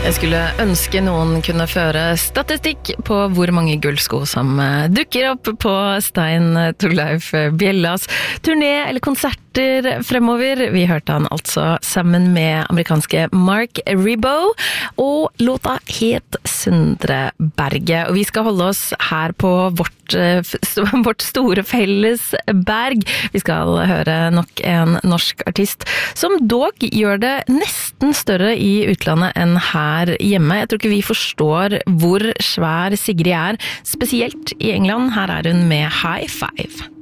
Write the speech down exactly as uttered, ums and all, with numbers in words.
Jeg skulle ønske noen kunne føre statistikk på hvor mange gullsko som dukker opp på Stein Torleif Bjellas turné eller konserter fremover. Vi hørte han altså sammen med amerikanske Mark Ribot, og låta het Søndre Berget. Og vi skal holde oss her på vårt, vårt store felles berg. Vi skal høre nok en norsk artist som dog gjør det nesten større i utlandet enn her hjemme. Jeg tror ikke vi forstår hvor svær Sigrid er, spesielt i England. Her er hun med High Five.